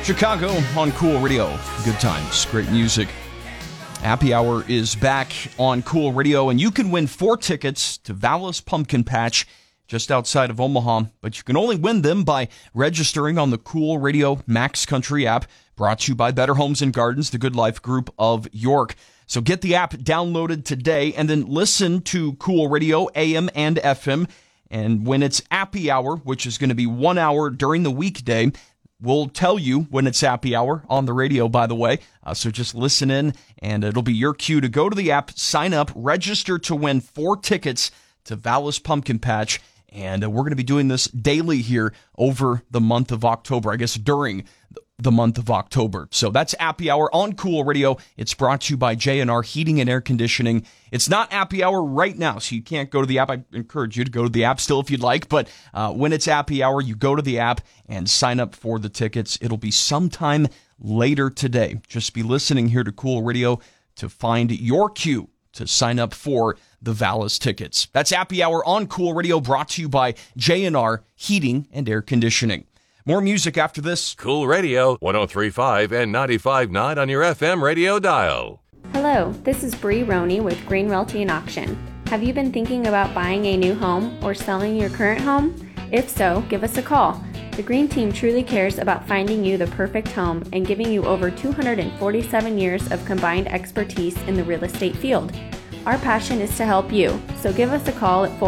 Chicago on Cool Radio. Good times, great music. Happy Hour is back on Cool Radio, and you can win 4 tickets to Vallis Pumpkin Patch just outside of Omaha, but you can only win them by registering on the Cool Radio Max Country app, brought to you by Better Homes and Gardens, the Good Life Group of York. So get the app downloaded today and then listen to Cool Radio AM and FM. And when it's Happy Hour, which is going to be 1 hour during the weekday, we'll tell you when it's Happy Hour on the radio, by the way. So just listen in, and it'll be your cue to go to the app, sign up, register to win 4 tickets to Vallis Pumpkin Patch. And we're going to be doing this daily here over the month of October, I guess during the month of October. So that's Happy Hour on Cool Radio. It's brought to you by J&R Heating and Air Conditioning. It's not Happy Hour right now, so you can't go to the app. I encourage you to go to the app still if you'd like, but when it's Happy Hour, you go to the app and sign up for the tickets. It'll be sometime later today. Just be listening here to Cool Radio to find your cue to sign up for the Vallis tickets. That's Happy Hour on Cool Radio, brought to you by J&R Heating and Air Conditioning. More music after this. Cool Radio, 103.5 and 95.9 on your FM radio dial. Hello, this is Bree Roney with Green Realty and Auction. Have you been thinking about buying a new home or selling your current home? If so, give us a call. The Green Team truly cares about finding you the perfect home and giving you over 247 years of combined expertise in the real estate field. Our passion is to help you, so give us a call at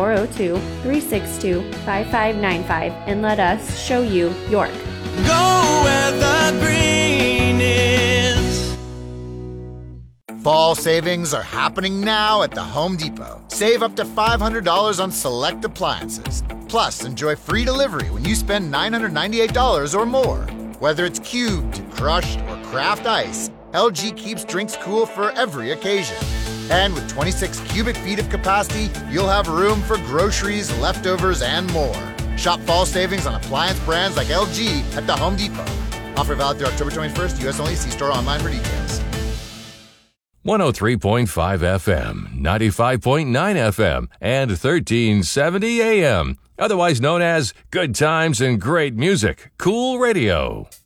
402-362-5595 and let us show you York. Go where the green is. Fall savings are happening now at the Home Depot. Save up to $500 on select appliances. Plus, enjoy free delivery when you spend $998 or more. Whether it's cubed, crushed, or craft ice, LG keeps drinks cool for every occasion. And with 26 cubic feet of capacity, you'll have room for groceries, leftovers, and more. Shop fall savings on appliance brands like LG at the Home Depot. Offer valid through October 21st, U.S. only. See store online for details. 103.5 FM, 95.9 FM, and 1370 AM. Otherwise known as Good Times and Great Music. Cool Radio.